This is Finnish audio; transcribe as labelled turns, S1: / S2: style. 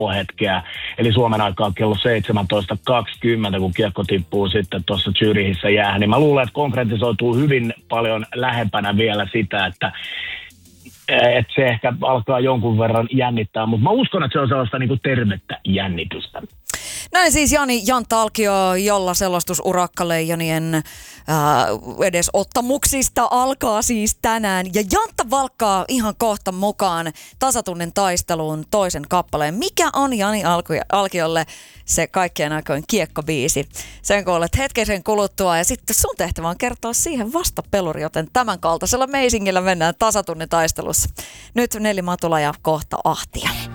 S1: loppuhetkeä, eli Suomen aikaa kello 17.20, kun kiekko tippuu sitten tuossa Zürichissä jäähän, niin mä luulen, että konkretisoituu hyvin paljon lähempänä vielä sitä, että se ehkä alkaa jonkun verran jännittää, mutta mä uskon, että se on sellaista niin kuin tervettä jännitystä.
S2: Näin siis Jantta Alkio, jolla selostusurakka Leijonien edesottamuksista alkaa siis tänään. Ja Jantta valkkaa ihan kohta mukaan tasatunnin taisteluun toisen kappaleen. Mikä on Jani Alkiolle se kaikkien aikojen kiekkobiisi? Sen kuulet hetken kuluttua ja sitten sun tehtävä on kertoa siihen vastapeluri, joten tämän kaltaisella meisingillä mennään tasatunnin taistelussa. Nyt Neli Matula ja kohta Ahtia.